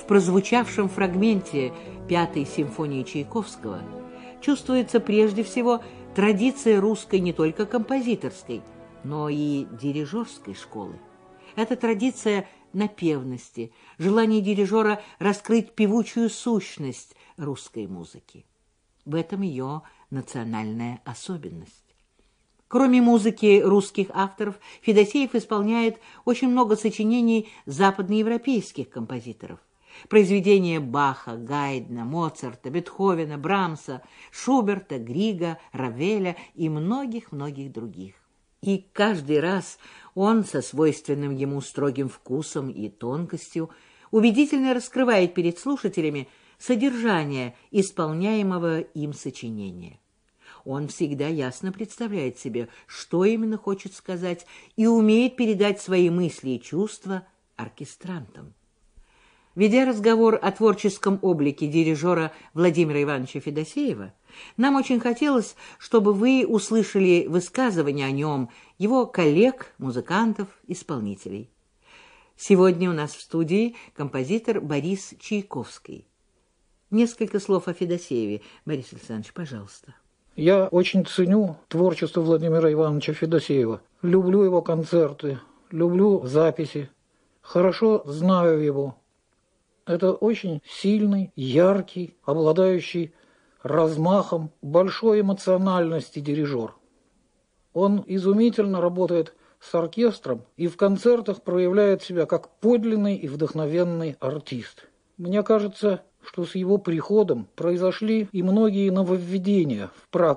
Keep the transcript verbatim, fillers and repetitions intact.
В прозвучавшем фрагменте Пятой симфонии Чайковского чувствуется прежде всего традиция русской не только композиторской, но и дирижерской школы. Это традиция напевности, желание дирижера раскрыть певучую сущность русской музыки. В этом ее национальная особенность. Кроме музыки русских авторов, Федосеев исполняет очень много сочинений западноевропейских композиторов. Произведения Баха, Гайдна, Моцарта, Бетховена, Брамса, Шуберта, Грига, Равеля и многих-многих других. И каждый раз он со свойственным ему строгим вкусом и тонкостью убедительно раскрывает перед слушателями содержание исполняемого им сочинения. Он всегда ясно представляет себе, что именно хочет сказать, и умеет передать свои мысли и чувства оркестрантам. Ведя разговор о творческом облике дирижера Владимира Ивановича Федосеева, нам очень хотелось, чтобы вы услышали высказывания о нем его коллег, музыкантов, исполнителей. Сегодня у нас в студии композитор Борис Чайковский. Несколько слов о Федосееве. Борис Александрович, пожалуйста. Я очень ценю творчество Владимира Ивановича Федосеева. Люблю его концерты, люблю записи, хорошо знаю его. Это очень сильный, яркий, обладающий размахом, большой эмоциональности дирижер. Он изумительно работает с оркестром и в концертах проявляет себя как подлинный и вдохновенный артист. Мне кажется, что с его приходом произошли и многие нововведения в практике